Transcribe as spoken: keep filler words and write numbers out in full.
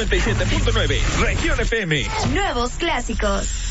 noventa y siete punto nueve, Región F M. Nuevos clásicos.